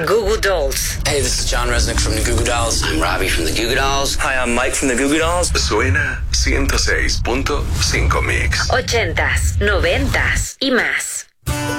Goo Goo Dolls. Hey, this is John Resnick from the Goo Goo Dolls. I'm Robbie from the Goo Goo Dolls. Hi, I'm Mike from the Goo Goo Dolls. Suena 106.5 Mix. 80s, 90s y más.